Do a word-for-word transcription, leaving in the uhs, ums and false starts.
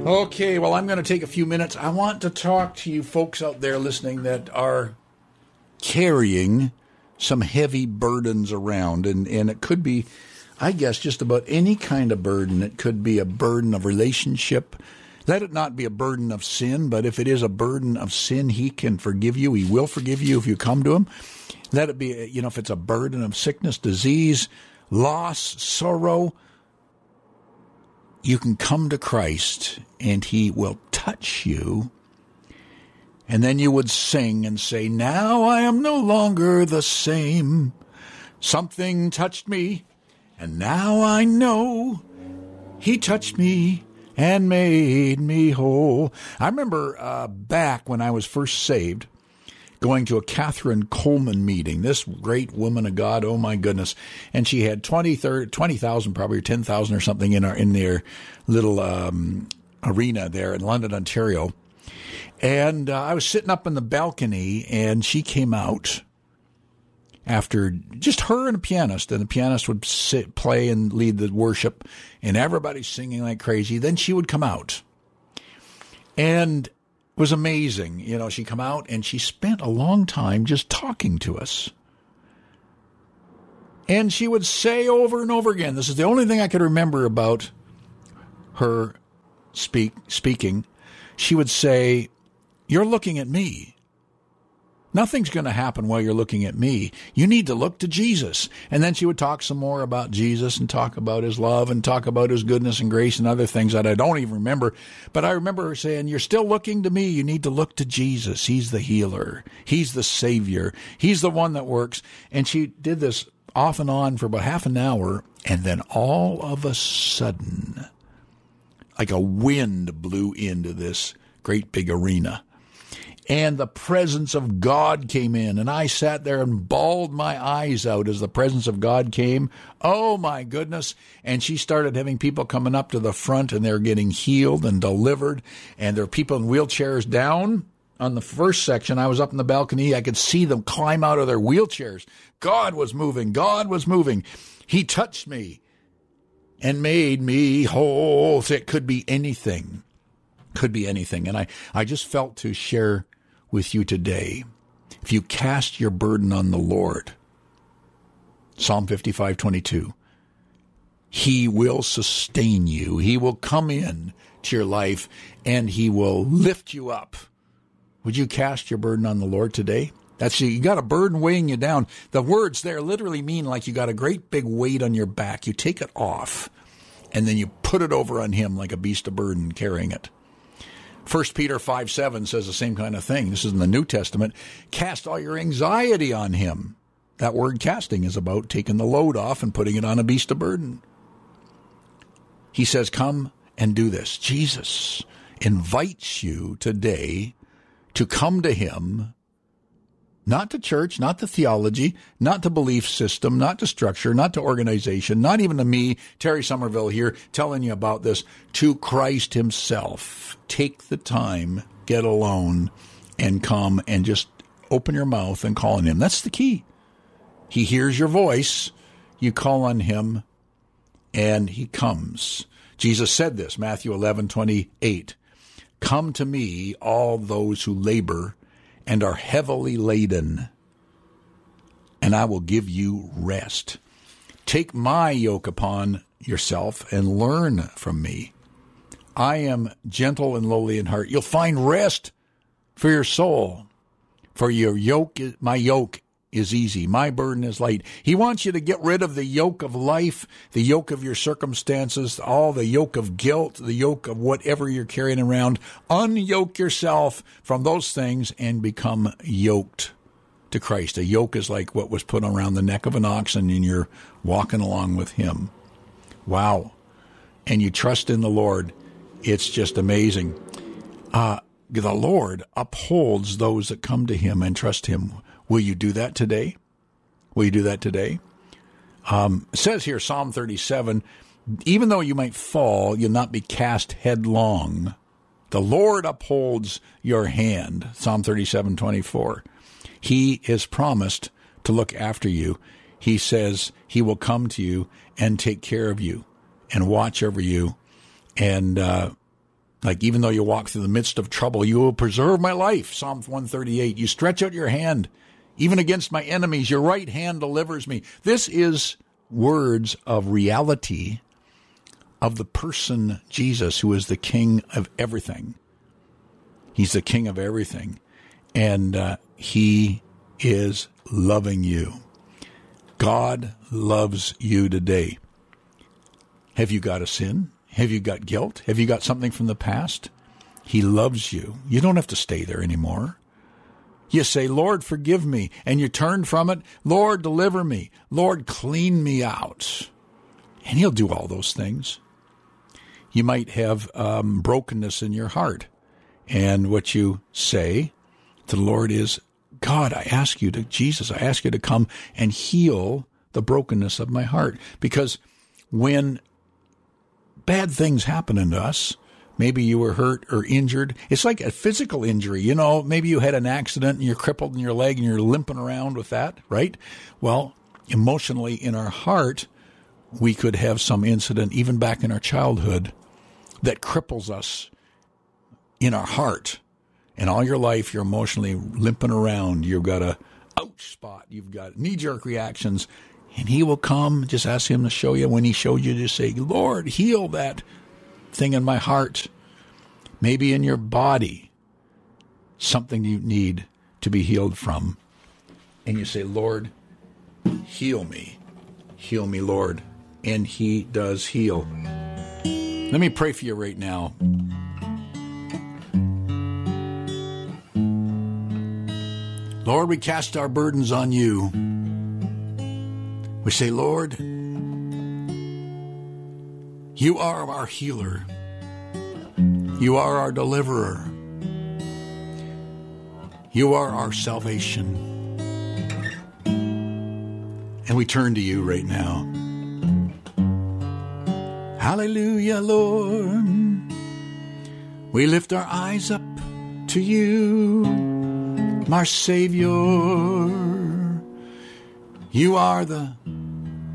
Okay, well, I'm going to take a few minutes. I want to talk to you folks out there listening that are carrying some heavy burdens around, and, and it could be, I guess, just about any kind of burden. It could be a burden of relationship. Let it not be a burden of sin, but if it is a burden of sin, he can forgive you. He will forgive you if you come to him. Let it be, you know, if it's a burden of sickness, disease, loss, sorrow, you can come to Christ and he will touch you. And then you would sing and say, now I am no longer the same. Something touched me, and now I know he touched me and made me whole. I remember uh, back when I was first saved, going to a Catherine Coleman meeting, this great woman of God, oh my goodness. And she had twenty, thirty, twenty thousand probably, or ten thousand or something in, our, in their little um, arena there in London, Ontario. And uh, I was sitting up in the balcony, and she came out after just her and a pianist, and the pianist would sit, play and lead the worship, and everybody's singing like crazy. Then she would come out, and it was amazing. You know, she'd come out, and she spent a long time just talking to us. And she would say over and over again, this is the only thing I could remember about her speak speaking. She would say, you're looking at me. Nothing's going to happen while you're looking at me. You need to look to Jesus. And then she would talk some more about Jesus and talk about his love and talk about his goodness and grace and other things that I don't even remember. But I remember her saying, you're still looking to me. You need to look to Jesus. He's the healer. He's the Savior. He's the one that works. And she did this off and on for about half an hour. And then all of a sudden, like a wind blew into this great big arena. And the presence of God came in, and I sat there and bawled my eyes out as the presence of God came. Oh, my goodness. And she started having people coming up to the front, and they're getting healed and delivered, and there are people in wheelchairs down. On the first section, I was up in the balcony. I could see them climb out of their wheelchairs. God was moving. God was moving. He touched me and made me whole. It could be anything. Could be anything. And I, I just felt to share with you today, if you cast your burden on the Lord, Psalm fifty-five twenty-two, he will sustain you. He will come in to your life and he will lift you up. Would you cast your burden on the Lord today? That's you got a burden weighing you down. The words there literally mean like you got a great big weight on your back. You take it off and then you put it over on him like a beast of burden carrying it. First Peter five seven says the same kind of thing. This is in the New Testament. Cast all your anxiety on him. That word casting is about taking the load off and putting it on a beast of burden. He says, come and do this. Jesus invites you today to come to him, not to church, not to theology, not to belief system, not to structure, not to organization, not even to me, Terry Somerville here, telling you about this, to Christ himself. Take the time, get alone, and come and just open your mouth and call on him. That's the key. He hears your voice, you call on him, and he comes. Jesus said this, Matthew eleven twenty-eight, come to me, all those who labor and are heavily laden, and I will give you rest. Take my yoke upon yourself and learn from me. I am gentle and lowly in heart. You'll find rest for your soul. For your yoke, my yoke is easy. My burden is light. He wants you to get rid of the yoke of life, the yoke of your circumstances, all the yoke of guilt, the yoke of whatever you're carrying around. Unyoke yourself from those things and become yoked to Christ. A yoke is like what was put around the neck of an oxen, and you're walking along with him. Wow. And you trust in the Lord. It's just amazing. Uh, the Lord upholds those that come to him and trust him. Will you do that today? Will you do that today? Um, it says here, Psalm thirty-seven, even though you might fall, you'll not be cast headlong. The Lord upholds your hand, Psalm thirty-seven twenty-four. He is promised to look after you. He says he will come to you and take care of you and watch over you and uh, Like, even though you walk through the midst of trouble, you will preserve my life. Psalm one thirty-eight. You stretch out your hand, even against my enemies. Your right hand delivers me. This is words of reality of the person Jesus, who is the King of everything. He's the King of everything. And uh, he is loving you. God loves you today. Have you got a sin? Have you got guilt? Have you got something from the past? He loves you. You don't have to stay there anymore. You say, Lord, forgive me. And you turn from it. Lord, deliver me. Lord, clean me out. And he'll do all those things. You might have um, brokenness in your heart. And what you say to the Lord is, God, I ask you to, Jesus, I ask you to come and heal the brokenness of my heart. Because when bad things happen to us, maybe you were hurt or injured. It's like a physical injury. You know, maybe you had an accident and you're crippled in your leg and you're limping around with that, right? Well, emotionally in our heart, we could have some incident even back in our childhood that cripples us in our heart. And all your life, you're emotionally limping around. You've got a ouch spot. You've got knee-jerk reactions. And he will come, just ask him to show you. When he showed you, just say, Lord, heal that thing in my heart. Maybe in your body, something you need to be healed from. And you say, Lord, heal me. Heal me, Lord. And he does heal. Let me pray for you right now. Lord, we cast our burdens on you. We say, Lord, you are our healer. You are our deliverer. You are our salvation. And we turn to you right now. Hallelujah, Lord. We lift our eyes up to you, our Savior. You are the